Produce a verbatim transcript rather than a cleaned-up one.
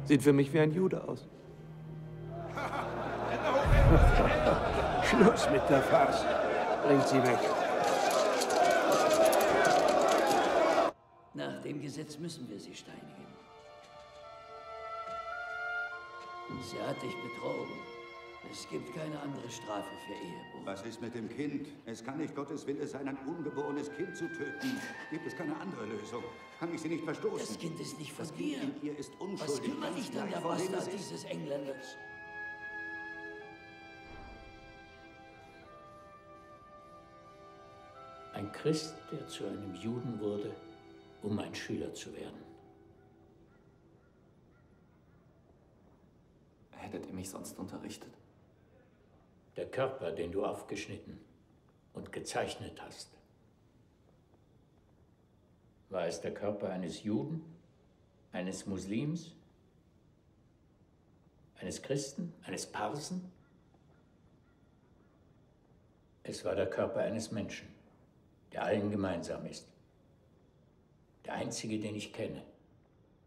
Sieht für mich wie ein Jude aus. Schluss mit der Farce. Bringt sie weg. Nach dem Gesetz müssen wir sie steinigen. Sie hat dich betrogen. Es gibt keine andere Strafe für Ehebruch. Was ist mit dem Kind? Es kann nicht Gottes Wille sein, ein ungeborenes Kind zu töten. Gibt es keine andere Lösung? Kann ich sie nicht verstoßen? Das Kind ist nicht von das dir. Kind in ihr ist unschuldig. Was kümmert dich denn der Bastard dieses Engländers? Ein Christ, der zu einem Juden wurde, um ein Schüler zu werden. Hättet ihr mich sonst unterrichtet? Der Körper, den du aufgeschnitten und gezeichnet hast, war es der Körper eines Juden, eines Muslims, eines Christen, eines Parsen? Es war der Körper eines Menschen, der allen gemeinsam ist. Der einzige, den ich kenne.